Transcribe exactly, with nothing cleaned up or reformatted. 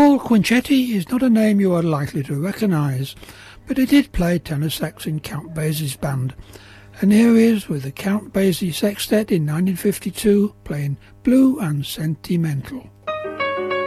Paul Quinchetti is not a name you are likely to recognise, but he did play tenor sax in Count Basie's band, and here he is with the Count Basie Sextet in nineteen fifty-two playing Blue and Sentimental.